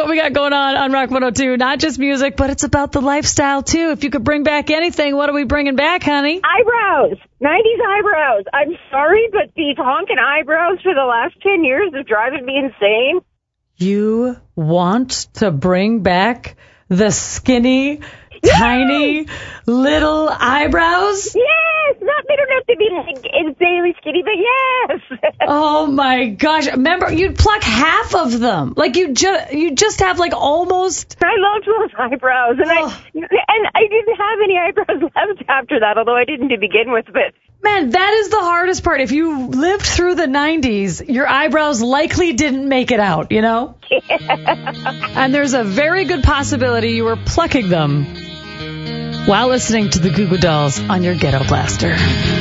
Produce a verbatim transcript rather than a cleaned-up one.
what we got going on on Rock one oh two. Not just music, but it's about the lifestyle, too. If you could bring back anything, what are we bringing back, honey? Eyebrows. nineties eyebrows. I'm sorry, but these honking eyebrows for the last ten years are driving me insane. You want to bring back the skinny, yes! tiny, little eyebrows? Yes! Not, they don't have to be like insanely skinny, but yes! Oh, my gosh. Remember, you'd pluck half of them. Like, you just you just have, like, almost... I loved those eyebrows, and, oh. I, and I didn't have any eyebrows left after that, although I didn't to begin with, but... Man, that is the hardest part. If you lived through the nineties, your eyebrows likely didn't make it out, you know? Yeah. And there's a very good possibility you were plucking them while listening to the Goo Goo Dolls on your Ghetto Blaster.